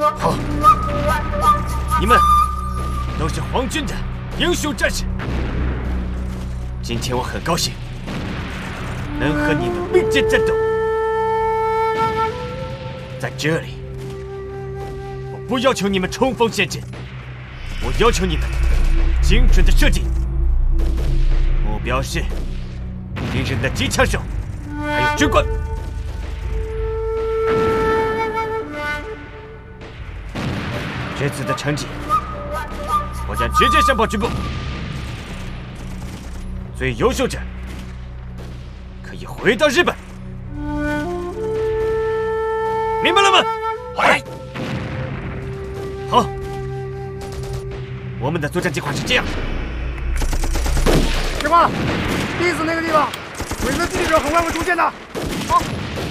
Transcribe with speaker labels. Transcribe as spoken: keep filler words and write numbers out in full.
Speaker 1: 好，你们都是皇军的英雄战士。今天我很高兴能和你们并肩战斗。在这里，我不要求你们冲锋陷阵，我要求你们精准的射击，目标是敌人的机枪手，还有军官。这次的成绩，我将直接上报军部。最优秀者可以回到日本，明白了吗？
Speaker 2: 哎，
Speaker 1: 好，我们的作战计划是这样。
Speaker 3: 师傅，弟子那个地方，鬼子狙击手很快会出现的。
Speaker 2: 好，